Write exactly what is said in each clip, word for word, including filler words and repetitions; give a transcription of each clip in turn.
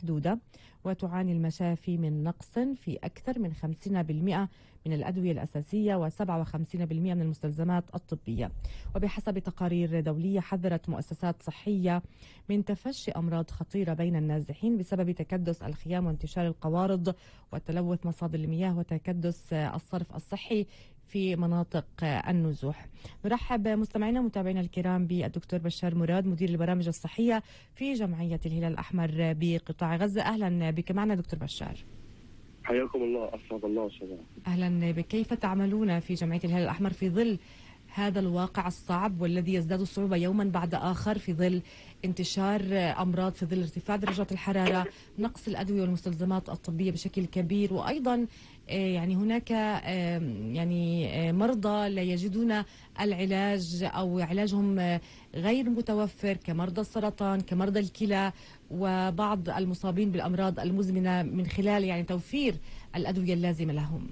محدودة، وتعاني المشافي من نقص في أكثر من خمسين بالمئة من الأدوية الأساسية وسبعة وخمسين بالمئة من المستلزمات الطبية. وبحسب تقارير دولية حذرت مؤسسات صحية من تفشي أمراض خطيرة بين النازحين بسبب تكدس الخيام وانتشار القوارض وتلوث مصادر المياه وتكدس الصرف الصحي في مناطق النزوح. نرحب مستمعينا ومتابعينا الكرام بالدكتور بشار مراد، مدير البرامج الصحية في جمعية الهلال الأحمر بقطاع غزة. أهلا بك معنا دكتور بشار. حياكم الله، أسعد الله شباب. أهلا بك. كيف تعملون في جمعية الهلال الأحمر في ظل هذا الواقع الصعب والذي يزداد صعوبة يوما بعد آخر، في ظل انتشار أمراض، في ظل ارتفاع درجات الحرارة، نقص الأدوية والمستلزمات الطبية بشكل كبير، وأيضا يعني هناك يعني مرضى لا يجدون العلاج أو علاجهم غير متوفر، كمرضى السرطان، كمرضى الكلى، وبعض المصابين بالأمراض المزمنة من خلال يعني توفير الأدوية اللازمة لهم؟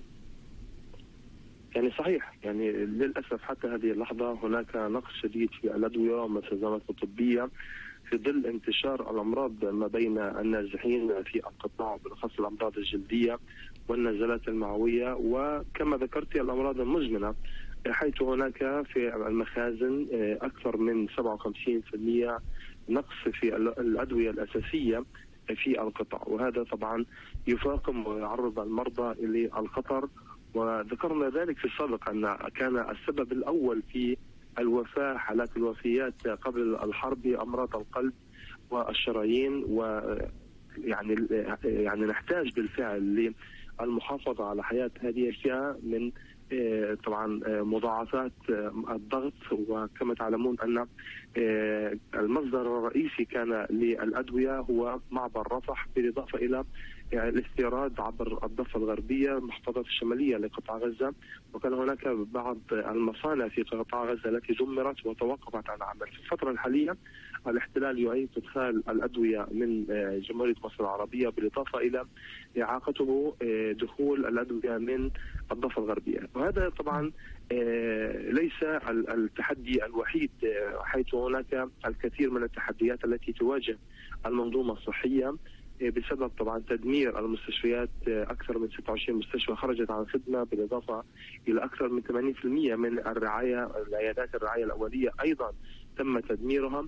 يعني صحيح، يعني للأسف حتى هذه اللحظة هناك نقص شديد في الأدوية والمستلزمات الطبية في ظل انتشار الأمراض ما بين النازحين في القطاع، بالأخص الأمراض الجلدية والنزلات المعوية، وكما ذكرت الأمراض المزمنة، حيث هناك في المخازن أكثر من سبعة وخمسين بالمئة نقص في الأدوية الأساسية في القطاع، وهذا طبعا يفاقم ويعرض المرضى للخطر. وذكرنا ذلك في السابق أن كان السبب الأول في الوفاة، حالات الوفيات قبل الحرب، أمراض القلب والشرايين، ويعني يعني نحتاج بالفعل للمحافظة على حياة هذه الفئة من طبعا مضاعفات الضغط. وكما تعلمون أن المصدر الرئيسي كان للأدوية هو معبر رفح، بالإضافة إلى الاستيراد عبر الضفة الغربية، المحافظات الشمالية لقطاع غزة، وكان هناك بعض المصانع في قطاع غزة التي دمرت وتوقفت عن العمل. في الفترة الحالية الاحتلال يعيد إدخال الأدوية من جمهورية مصر العربية، بالإضافة إلى إعاقته دخول الأدوية من الضفة الغربية. وهذا طبعا ليس التحدي الوحيد، حيث هناك الكثير من التحديات التي تواجه المنظومة الصحية بسبب طبعا تدمير المستشفيات. أكثر من ستة وعشرين مستشفى خرجت عن الخدمة، بالإضافة إلى أكثر من ثمانين بالمئة من الرعاية العيادات الرعاية الأولية أيضا تم تدميرها.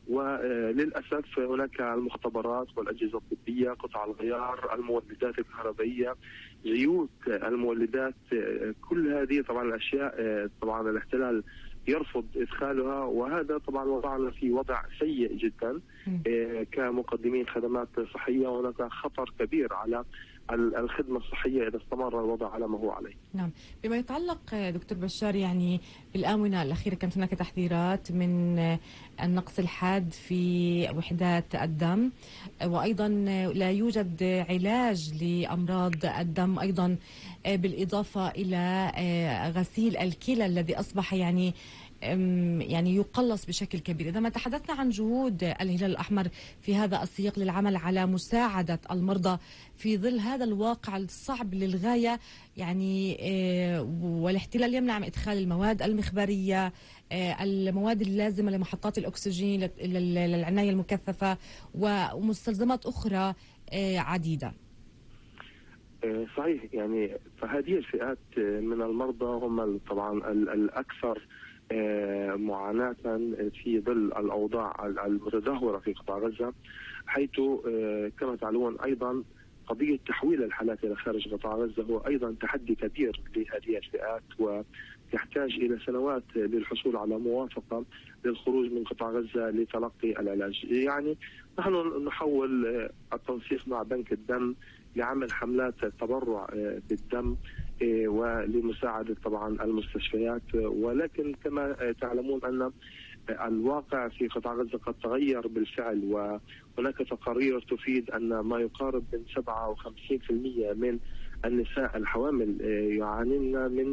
وللأسف هناك المختبرات والأجهزة الطبية، قطع الغيار، المولدات الكهربائية، زيوت المولدات، كل هذه طبعا الأشياء طبعا الاحتلال يرفض إدخالها، وهذا طبعا وضعنا في وضع سيء جدا كمقدمين خدمات صحية. وهناك خطر كبير على الخدمة الصحية إذا استمر الوضع على ما هو عليه. نعم. بما يتعلق دكتور بشار، يعني بالآونة الأخيرة كانت هناك تحذيرات من النقص الحاد في وحدات الدم، وأيضا لا يوجد علاج لأمراض الدم، أيضا بالإضافة إلى غسيل الكلى الذي أصبح يعني يعني يقلص بشكل كبير. إذا ما تحدثنا عن جهود الهلال الأحمر في هذا السياق للعمل على مساعدة المرضى في ظل هذا الواقع الصعب للغاية، يعني والاحتلال يمنع من إدخال المواد المخبرية، المواد اللازمة لمحطات الأكسجين للعناية المكثفة، ومستلزمات أخرى عديدة. صحيح، يعني فهذه الفئات من المرضى هم طبعا الأكثر معاناة في ظل الأوضاع المتدهورة في قطاع غزة، حيث كما تعلمون أيضا قضية تحويل الحالات إلى خارج قطاع غزة هو أيضا تحدي كبير لهذه الفئات، ويحتاج إلى سنوات للحصول على موافقة للخروج من قطاع غزة لتلقي العلاج. يعني نحن نحاول التنسيق مع بنك الدم لعمل حملات تبرع بالدم ولمساعدة طبعا المستشفيات، ولكن كما تعلمون أن الواقع في قطاع غزة قد تغير بالفعل، وهناك تقارير تفيد أن ما يقارب من سبعة وخمسين بالمئة من النساء الحوامل يعانين من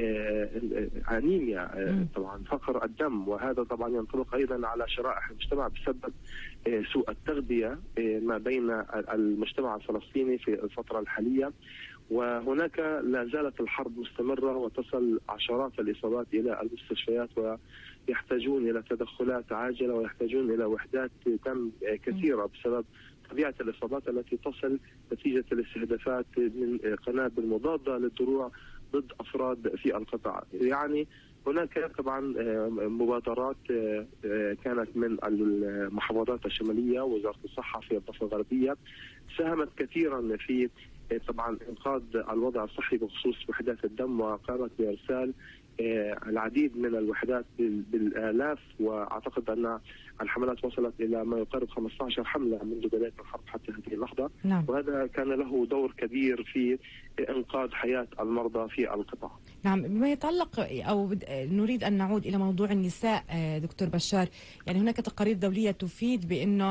أنيميا، طبعا فقر الدم، وهذا طبعا ينطبق أيضا على شرائح المجتمع بسبب سوء التغذية ما بين المجتمع الفلسطيني في الفترة الحالية. وهناك لا زالت الحرب مستمرة وتصل عشرات الإصابات إلى المستشفيات، ويحتاجون إلى تدخلات عاجلة ويحتاجون إلى وحدات دم كثيرة بسبب طبيعة الإصابات التي تصل نتيجة الاستهدافات من قنابل مضادة للدروع ضد أفراد في القطاع. يعني هناك طبعا مبادرات كانت من المحافظات الشمالية، وزارة الصحة في الضفة الغربية ساهمت كثيرا في طبعا إنقاذ الوضع الصحي بخصوص وحدات الدم، وقامت بإرسال العديد من الوحدات بالآلاف، وأعتقد أن الحملات وصلت إلى ما يقارب خمسة عشر حملة منذ بداية الحرب حتى هذه اللحظة. نعم. وهذا كان له دور كبير في إنقاذ حياة المرضى في القطاع. نعم. بما يتعلق أو نريد أن نعود إلى موضوع النساء دكتور بشار، يعني هناك تقارير دولية تفيد بأنه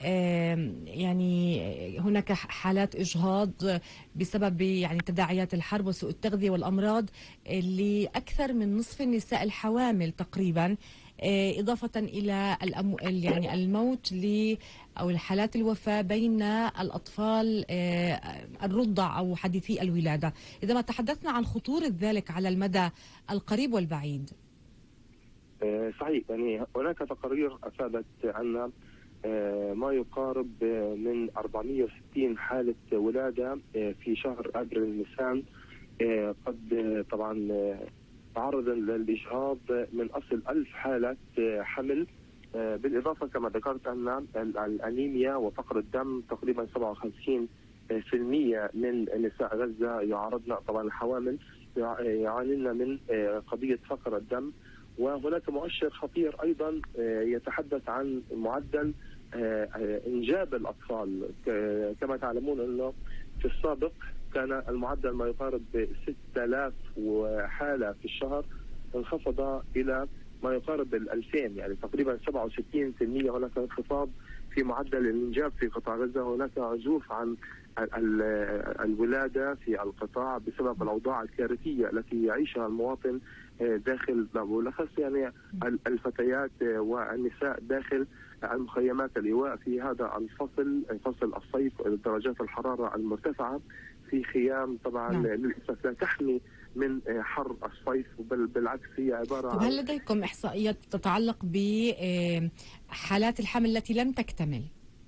يعني هناك حالات إجهاض بسبب يعني تداعيات الحرب وسوء التغذية والأمراض اللي أكثر من نصف النساء الحوامل تقريبا، إضافة إلى الأم... يعني الموت ل أو الحالات الوفاة بين الأطفال الرضع أو حديثي الولادة. إذا ما تحدثنا عن خطورة ذلك على المدى القريب والبعيد. صحيح، يعني هناك تقارير أفادت أن ما يقارب من أربعمئة وستين حالة ولادة في شهر أبريل نيسان قد طبعا تعرض للإجهاض من أصل ألف حالة حمل، بالإضافة كما ذكرت أن الأنيميا وفقر الدم تقريبا سبعة وخمسين بالمئة من نساء غزة يعرضن طبعا الحوامل يعانين من قضية فقر الدم. وهناك مؤشر خطير أيضا يتحدث عن معدل إنجاب الأطفال. كما تعلمون أنه في السابق كان المعدل ما يقارب ستة آلاف حالة في الشهر، انخفض إلى ما يقارب الألفين، يعني تقريبا سبعة وستين بالمئة هناك انخفاض في معدل الإنجاب في قطاع غزة. هناك عزوف عن الولادة في القطاع بسبب الأوضاع الكارثية التي يعيشها المواطن داخل، بالأخص يعني الفتيات والنساء داخل المخيمات الإيواء في هذا الفصل، فصل الصيف، درجات الحرارة المرتفعة في خيام طبعا للأسف لا تحمي من حر الصيف، بل بالعكس هي عبارة عن. هل لديكم إحصائيات تتعلق بحالات الحمل التي لم تكتمل؟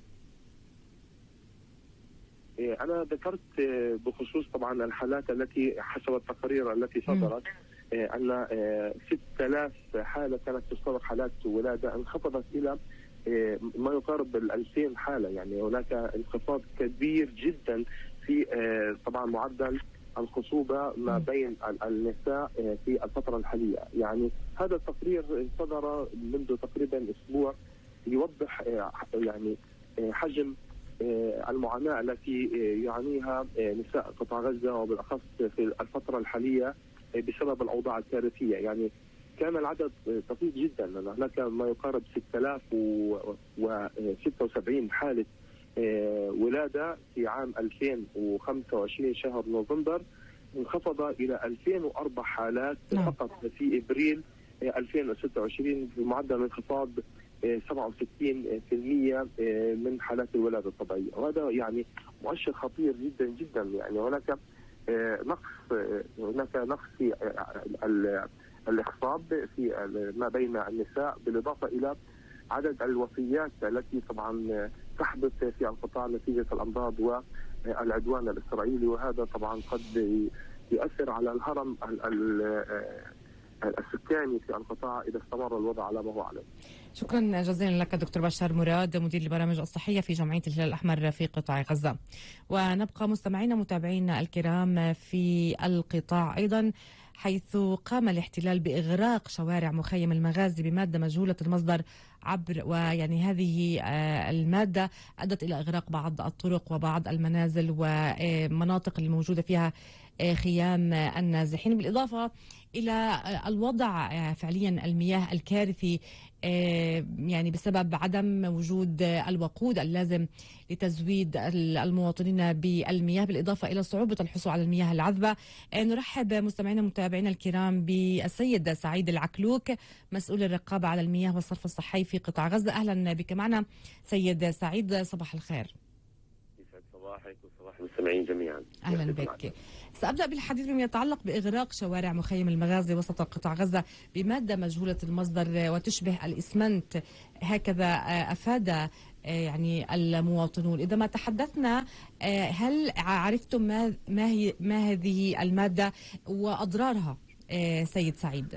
أنا ذكرت بخصوص طبعا الحالات التي حسب التقارير التي صدرت أن ستة آلاف حالة كانت تستغرق حالات ولادة، انخفضت إلى ما يقارب الألفين حالة. يعني هناك انخفاض كبير جدا في طبعا معدل الخصوبة ما بين النساء في الفترة الحالية. يعني هذا التقرير صدر منذ تقريبا أسبوع يوضح يعني حجم المعاناة التي يعانيها نساء قطاع غزة، وبالأخص في الفترة الحالية بسبب الأوضاع الكارثية. يعني كان العدد طفيف جدا، هناك ما يقارب ستة آلاف وستة وسبعين حالة ولادة في عام ألفين وخمسة وعشرين شهر نوفمبر، انخفض إلى ألفين وأربع حالات فقط في إبريل ألفين وستة وعشرين بمعدل انخفاض سبعة وستين بالمئة من حالات الولادة الطبيعية. وهذا يعني مؤشر خطير جدا جدا. يعني هناك نقص هناك نقص في الإخصاب في ما بين النساء، بالإضافة إلى عدد الوفيات التي طبعا تحدث في القطاع نتيجة الأمراض والعدوان الإسرائيلي، وهذا طبعا قد يؤثر على الهرم السكاني في القطاع إذا استمر الوضع على ما هو عليه. شكرا جزيلا لك دكتور بشار مراد، مدير البرامج الصحية في جمعية الهلال الأحمر في قطاع غزة. ونبقى مستمعينا متابعينا الكرام في القطاع أيضا، حيث قام الاحتلال بإغراق شوارع مخيم المغازي بمادة مجهولة المصدر عبر، ويعني هذه المادة أدت إلى إغراق بعض الطرق وبعض المنازل ومناطق الموجودة فيها خيام النازحين، بالإضافة إلى الوضع فعليا المياه الكارثي يعني بسبب عدم وجود الوقود اللازم لتزويد المواطنين بالمياه، بالإضافة إلى صعوبة الحصول على المياه العذبة. نرحب مستمعينا متابعينا الكرام بالسيد سعيد العكلوك، مسؤول الرقابة على المياه والصرف الصحي في قطاع غزة. أهلا بك معنا سيد سعيد، صباح الخير. صباحك وصباح المستمعين جميعا. أهلا بك. سأبدأ بالحديث بما يتعلق بإغراق شوارع مخيم المغازي وسط قطاع غزة بمادة مجهولة المصدر وتشبه الإسمنت، هكذا أفاد يعني المواطنون. إذا ما تحدثنا، هل عرفتم ما ما هي ما هذه المادة وأضرارها سيد سعيد؟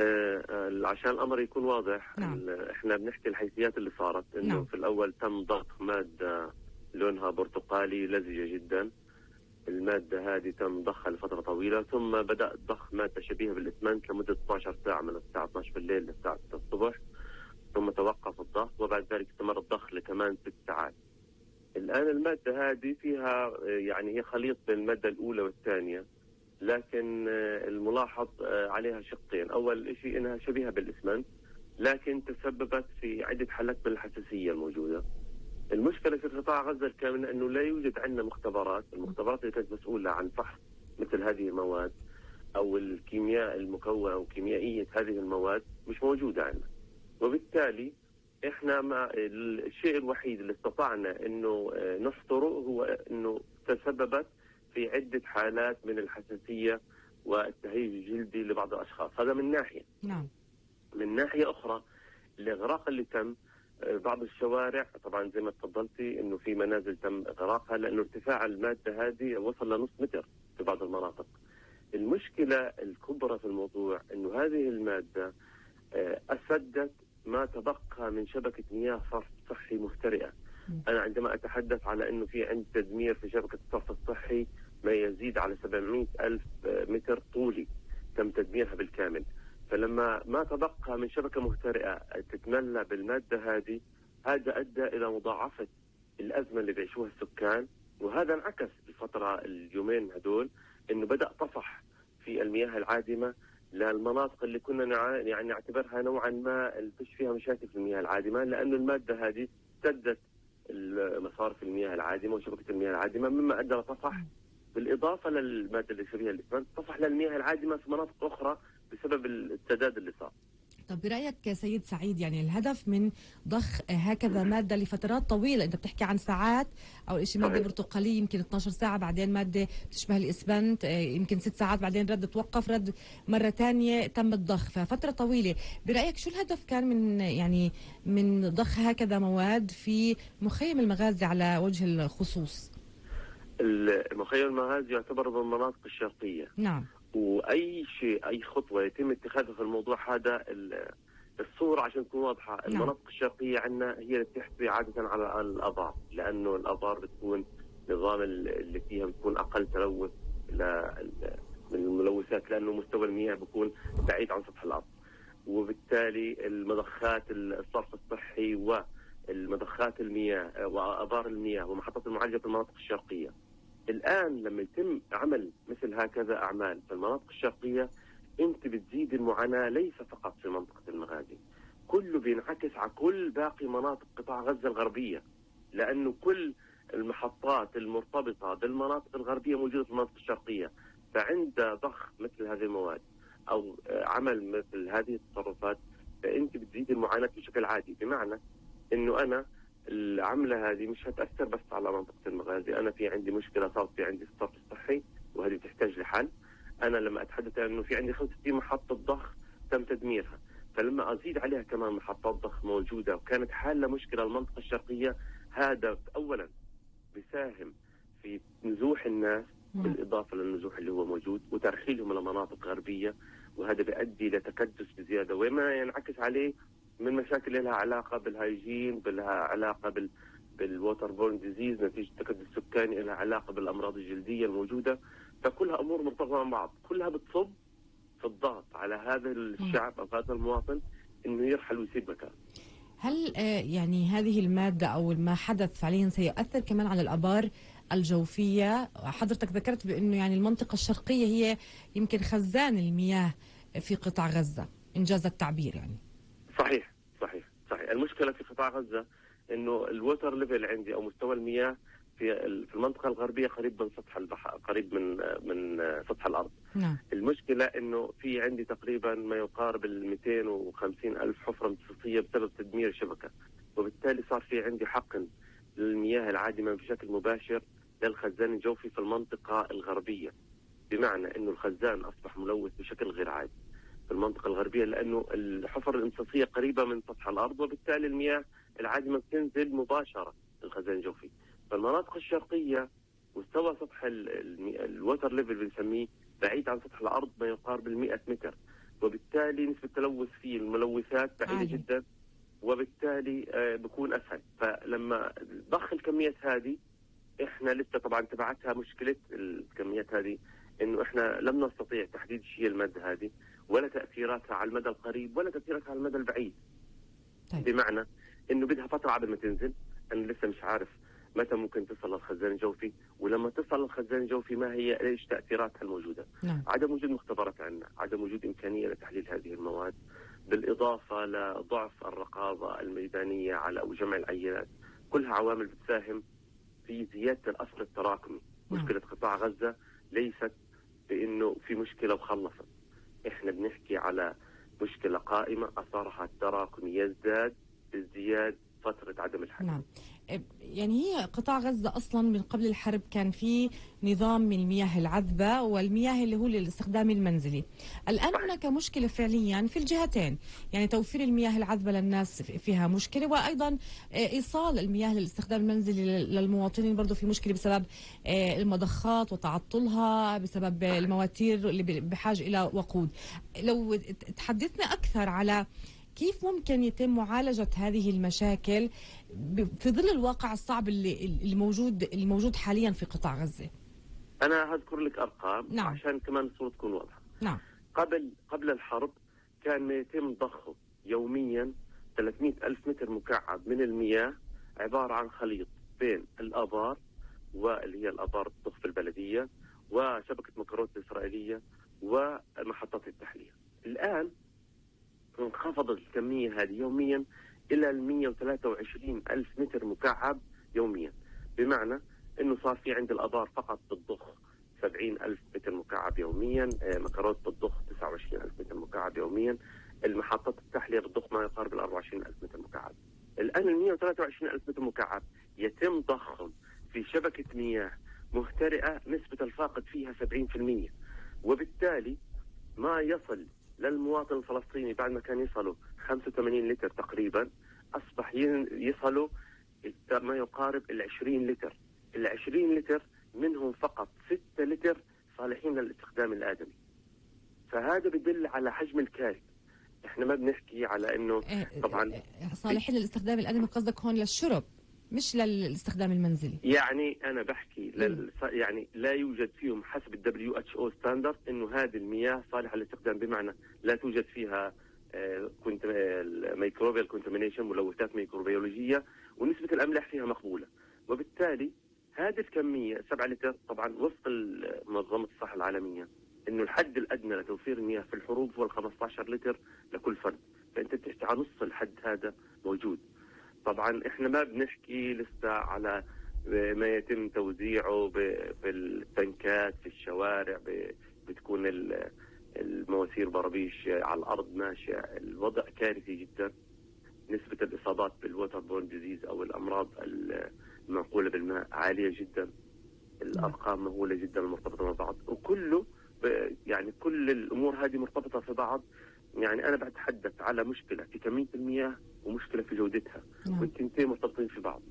آه عشان الأمر يكون واضح، نعم. احنا بنحكي الحيثيات اللي صارت، انه نعم. في الأول تم ضخ مادة لونها برتقالي لزجة جدا. المادة هذه تم ضخها لفترة طويلة، ثم بدأ ضخ مادة شبيهة بالإسمنت لمدة اثنتي عشرة ساعة من الساعة اثنتي عشرة بالليل للساعة ستة الصبح، ثم توقف الضخ وبعد ذلك استمر الضخ لكمان ست ساعات. الآن المادة هذه فيها يعني هي خليط بين المادة الأولى والثانية، لكن الملاحظ عليها شقين. أول شيء أنها شبيهة بالإسمنت، لكن تسببت في عدة حالات من الحساسية الموجودة. المشكلة في قطاع غزة الكامل أنه لا يوجد عندنا مختبرات، المختبرات اللي كانت مسؤولة عن فحص مثل هذه المواد أو الكيمياء المكونة أو كيميائية هذه المواد مش موجودة عندنا، وبالتالي إحنا ما الشيء الوحيد اللي استطعنا أنه نحصره هو أنه تسببت في عدة حالات من الحساسية والتهيج الجلدي لبعض الأشخاص. هذا من ناحية. نعم. من ناحية أخرى، الإغراق اللي تم بعض الشوارع، طبعا زي ما تفضلتي انه في منازل تم اغراقها لانه ارتفاع الماده هذه وصل لنص متر في بعض المناطق. المشكله الكبرى في الموضوع انه هذه الماده اسدت ما تبقى من شبكه مياه صرف صحي مفترئه. انا عندما اتحدث على انه في عند تدمير في شبكه الصرف الصحي ما يزيد على سبعمئة ألف متر طولي تم تدميرها بالكامل. فلما ما تبقى من شبكة مهترئة تتملى بالمادة هذه، هذا أدى إلى مضاعفة الأزمة اللي بيعيشوها السكان، وهذا انعكس الفترة اليومين هدول إنه بدأ طفح في المياه العادمة للمناطق اللي كنا يعني نعتبرها نوعا ما فيش فيها مشاكل في المياه العادمة، لأنه المادة هذه سدت مصارف المياه العادمة وشبكة المياه العادمة، مما أدى لطفح بالإضافة للمادة اللي شبيهة الإسمنت طفح للمياه العادمة في مناطق أخرى بسبب السداد اللي صار. طب برأيك سيد سعيد، يعني الهدف من ضخ هكذا مادة لفترات طويلة، انت بتحكي عن ساعات، او شيء مادة برتقالية يمكن اثنتي عشرة ساعة، بعدين مادة تشبه الإسمنت يمكن ست ساعات، بعدين رد توقف، رد مرة ثانية تم الضخ، ففترة طويلة. برأيك شو الهدف كان من يعني من ضخ هكذا مواد في مخيم المغازي على وجه الخصوص؟ المخيم المغازي يعتبر من المناطق الشرقية. نعم. واي شيء اي خطوه يتم اتخاذها في الموضوع هذا، الصوره عشان تكون واضحه، نعم. المناطق الشرقيه عندنا هي اللي بتحتوي عاده على الابار، لانه الابار بتكون نظام اللي فيها بتكون اقل تلوث من الملوثات، لانه مستوى المياه بيكون بعيد عن سطح الارض، وبالتالي المضخات الصرف الصحي والمضخات المياه وابار المياه ومحطات المعالجه في المناطق الشرقيه. الآن لما يتم عمل مثل هكذا أعمال في المناطق الشرقية، أنت بتزيد المعاناة ليس فقط في منطقة المغازي، كله بينعكس على كل باقي مناطق قطاع غزة الغربية، لأنه كل المحطات المرتبطة بالمناطق الغربية موجودة في المناطق الشرقية. فعند ضخ مثل هذه المواد أو عمل مثل هذه التصرفات، فأنت بتزيد المعاناة بشكل عادي، بمعنى أنه أنا العملة هذه مش هتأثر بس على منطقة المغازي. أنا في عندي مشكلة صارت في عندي الصرف الصحي وهذه بتحتاج لحل. أنا لما أتحدث أنه في عندي خمسة وستين محطة ضخ تم تدميرها، فلما أزيد عليها كمان محطات ضخ موجودة وكانت حالة مشكلة المنطقة الشرقية، هذا أولا بيساهم في نزوح الناس بالإضافة للنزوح اللي هو موجود وترحيلهم إلى مناطق غربية، وهذا بيؤدي لتكدس بزيادة، وما ينعكس عليه من مشاكل لها علاقة بالهايجين، لها علاقة بال بالووتر بورن ديزيز نتيجة التكدس السكاني، لها علاقة بالأمراض الجلدية الموجودة. فكلها أمور مرتبطة مع بعض، كلها بتصب في الضغط على هذا الشعب أو هذا المواطن إنه يرحل ويسيب مكان. هل يعني هذه المادة أو ما حدث فعليا سيؤثر كمان على الآبار الجوفية؟ حضرتك ذكرت بأنه يعني المنطقة الشرقية هي يمكن خزان المياه في قطاع غزة، إنجاز التعبير يعني. صحيح صحيح صحيح. المشكلة في قطاع غزة إنه الوتر ليفل عندي أو مستوى المياه في في المنطقة الغربية قريب من سطح البحر، قريب من من سطح الأرض. نعم. المشكلة إنه في عندي تقريبا ما يقارب ال مئتين وخمسين ألف حفرة امتصاصية بسبب تدمير الشبكة، وبالتالي صار في عندي حقن للمياه العادمة بشكل مباشر للخزان الجوفي في المنطقة الغربية، بمعنى أنه الخزان أصبح ملوث بشكل غير عادي في المنطقة الغربية، لأنه الحفر الامتصاصية قريبة من سطح الأرض، وبالتالي المياه العادمة بتنزل مباشرة للخزان الجوفي. فالمناطق الشرقية مستوى سطح الوتر ليفل بنسميه بعيد عن سطح الأرض ما يقارب المئة متر، وبالتالي نسبة التلوث فيه الملوثات بعيدة عالي. جدا، وبالتالي بكون أسهل. فلما ضخ الكميات هذه، احنا لسه طبعا تبعتها مشكلة الكميات هذه انه احنا لم نستطيع تحديد شيء المادة هذه ولا تأثيراتها على المدى القريب ولا تأثيراتها على المدى البعيد. طيب. بمعنى انه بدها فترة قبل ما تنزل، انا لسه مش عارف متى ممكن تصل للخزان الجوفي، ولما تصل للخزان الجوفي ما هي ايش تأثيراتها الموجودة. نعم. عدم وجود مختبرات عندنا، عدم وجود إمكانية لتحليل هذه المواد، بالإضافة لضعف الرقابة الميدانية على وجمع العينات، كلها عوامل بتساهم في زيادة الأثر التراكمي. نعم. مشكلة قطاع غزة ليست بأنه في مشكلة وخلصت، إحنا بنحكي على مشكلة قائمة أثرها التراكمي يزداد بازدياد فترة عدم الحل. نعم. يعني هي قطاع غزة أصلا من قبل الحرب كان في نظام من المياه العذبة والمياه اللي هو للاستخدام المنزلي. الآن هناك مشكلة فعليا في الجهتين، يعني توفير المياه العذبة للناس فيها مشكلة، وأيضا إيصال المياه للاستخدام المنزلي للمواطنين برضو في مشكلة بسبب المضخات وتعطلها، بسبب المواتير اللي بحاجة إلى وقود. لو تحدثنا أكثر على كيف ممكن يتم معالجة هذه المشاكل في ظل الواقع الصعب اللي الموجود الموجود حاليا في قطاع غزة؟ أنا هذكر لك أرقام. نعم. عشان كمان الصورة تكون واضحة. نعم. قبل قبل الحرب كان يتم ضخه يوميا ثلاثمئة ألف متر مكعب من المياه، عبارة عن خليط بين الآبار واللي هي الآبار الضخ في البلدية وشبكة مكروت الإسرائيلية ومحطات التحلية. الآن انخفضت الكمية هذه يوميا إلى مئة وثلاثة وعشرين ألف متر مكعب يوميا، بمعنى أنه صار في عند الآبار فقط بالضخ سبعين ألف متر مكعب يوميا، مكروت بالضخ تسعة وعشرين ألف متر مكعب يوميا، المحطات التحلية بالضخ ما يقارب ال أربعة وعشرين ألف متر مكعب. الآن ال مئة وثلاثة وعشرين ألف متر مكعب يتم ضخهم في شبكة مياه مهترئة نسبة الفاقد فيها سبعين بالمئة، وبالتالي ما يصل للمواطن الفلسطيني بعد ما كان يصلوا خمسة وثمانين لتر تقريبا، أصبح يصلوا ما يقارب العشرين لتر. العشرين لتر منهم فقط ستة لتر صالحين للاستخدام الآدمي. فهذا بدل على حجم الكارثة. احنا ما بنحكي على انه طبعا صالحين للاستخدام الآدمي، قصدك هون للشرب مش للاستخدام المنزلي؟ يعني انا بحكي لل... يعني لا يوجد فيهم حسب ال دبليو إتش أو ستاندرد انه هذه المياه صالحه للاستخدام، بمعنى لا توجد فيها كنت ميكروبيال كونتامينيشن، ملوثات ميكروبيولوجيه، ونسبه الاملاح فيها مقبوله. وبالتالي هذه الكميه سبعة لتر طبعا وفق منظمه الصحه العالميه انه الحد الادنى لتوفير المياه في الحروب هو ال خمسة عشر لتر لكل فرد، فانت بتحكي على نص الحد هذا موجود. طبعا احنا ما بنحكي لسه على ما يتم توزيعه في التنكات في الشوارع، بتكون المواسير برابيش على الارض ماشيه. الوضع كارثي جدا. نسبه الاصابات بالووتر بورن ديزيز او الامراض المنقوله بالماء عاليه جدا. الارقام مهوله جدا المرتبطه مع بعض، وكله يعني كل الامور هذه مرتبطه في بعض. يعني انا بتحدث على مشكله في كميه المياه ومشكله في جودتها، نعم. والتنتين مرتبطين في بعض.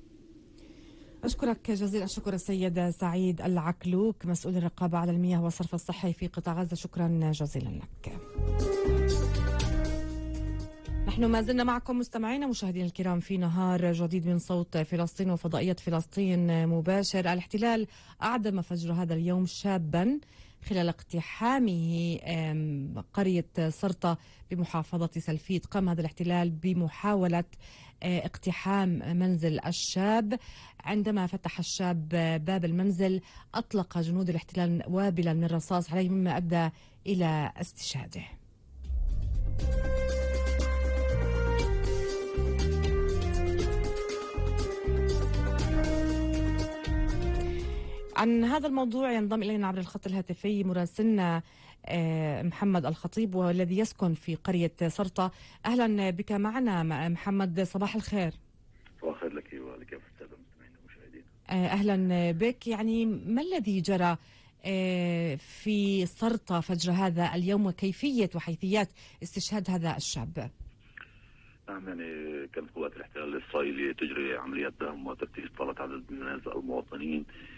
أشكرك جزيل الشكر السيد سعيد العكلوك، مسؤول الرقابة على المياه والصرف الصحي في قطاع غزة. شكرا جزيلا لك. نحن ما زلنا معكم مستمعينا مشاهدينا الكرام في نهار جديد من صوت فلسطين وفضائية فلسطين مباشر. الاحتلال أعدم فجر هذا اليوم شابا خلال اقتحامه قرية سرطة بمحافظة سلفيت. قام هذا الاحتلال بمحاولة اقتحام منزل الشاب. عندما فتح الشاب باب المنزل أطلق جنود الاحتلال وابلا من الرصاص عليه، مما أدى إلى استشهاده. عن هذا الموضوع ينضم إلينا عبر الخط الهاتفي مراسلنا محمد الخطيب والذي يسكن في قرية سرطة. أهلا بك معنا محمد، صباح الخير. صباح الخير لك ولك يا أستاذ المستمعين. أهلا بك. يعني ما الذي جرى في سرطة فجر هذا اليوم وكيفية وحيثيات استشهاد هذا الشاب؟ نعم، يعني كانت قوات الاحتلال الإسرائيلية تجري عمليات دهم وتفتيش طالت عدد من المواطنين